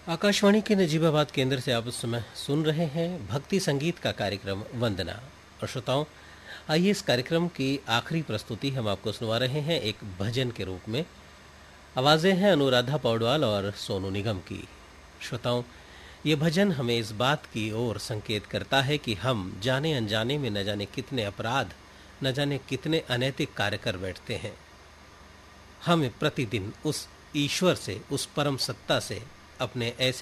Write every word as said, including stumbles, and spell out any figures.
आकाशवाणी के नजीबाबाद केंद्र से आप उस समय सुन रहे हैं भक्ति संगीत का कार्यक्रम वंदना। और श्रोताओं, आइए इस कार्यक्रम की आखिरी प्रस्तुति हम आपको सुनवा रहे हैं एक भजन के रूप में। आवाज़ें हैं अनुराधा पौडवाल और सोनू निगम की। श्रोताओं, ये भजन हमें इस बात की ओर संकेत करता है कि हम जाने अनजाने में न जाने कितने अपराध, न जाने कितने अनैतिक कार्य कर बैठते हैं। हमें प्रतिदिन उस ईश्वर से, उस परम सत्ता से अपने ऐसे